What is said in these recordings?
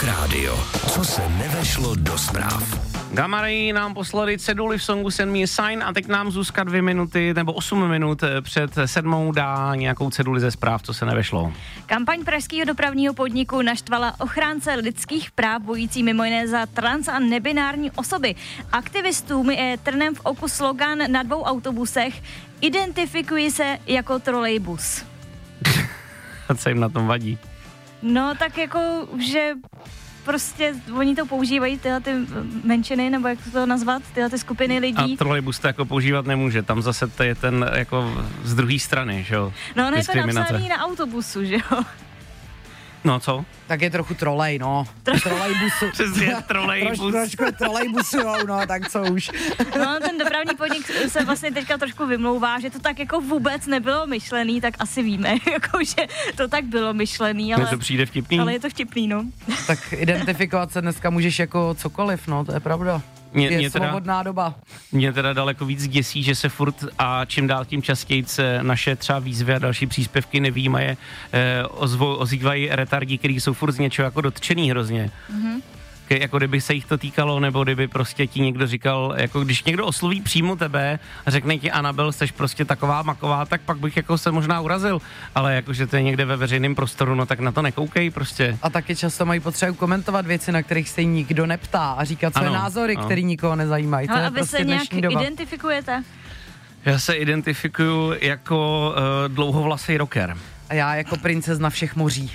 Rock Radio. Co se nevešlo do zpráv. Gamma Ray nám poslali ceduli v songu Send Me a Sign a teď nám Zuzka 2 minuty nebo 8 minut před 7 dá nějakou ceduli ze zpráv, co se nevešlo. Kampaň pražského dopravního podniku naštvala ochránce lidských práv bojící mimo jiné za trans a nebinární osoby. Aktivistům je trnem v oku slogan na 2 autobusech Identifikuji se jako trolejbus. A co jim na tom vadí? No tak jako, že prostě oni to používají, tyhle ty menšiny, nebo jak to nazvat, tyhle ty skupiny lidí. A trolejbus to jako používat nemůže, tam zase to je ten jako z druhé strany, že jo? No ono je to napsaný na autobusu, že jo? No co? Tak je trochu trolej, no. Trolejbusu. Přesně, trolejbus. Trošku trolejbusujou, no, tak co už. No, ten dopravní podnik se vlastně teďka trošku vymlouvá, že to tak jako vůbec nebylo myšlený, tak asi víme, jako, že to tak bylo myšlený, ale... Mně to přijde vtipný. Ale je to vtipný, no. Tak identifikovat se dneska můžeš jako cokoliv, no, to je pravda. Je svobodná doba. Mě teda daleko víc děsí, že se furt a čím dál tím častěji naše třeba výzvy a další příspěvky nevýjímaje ozývají retardi, který jsou furt z něčeho jako dotčený hrozně. Mm-hmm. Jako kdyby se jich to týkalo, nebo kdyby prostě ti někdo říkal, jako když někdo osloví přímo tebe a řekne ti Anabel, jsi prostě taková maková, tak pak bych jako se možná urazil, ale jakože to je někde ve veřejném prostoru, no tak na to nekoukej prostě. A taky často mají potřebu komentovat věci, na kterých se nikdo neptá a říkat své názory, které nikoho nezajímají. To je aby prostě se nějak doba. identifikujete? Já se identifikuju jako dlouhovlasý rocker. A já jako princezna všech moří.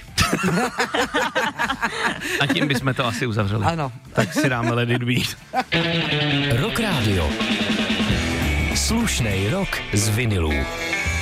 A tím bychom to asi uzavřeli. Ano. Tak si dáme Let It Be. Rock Radio. Slušnej rock z vinilů.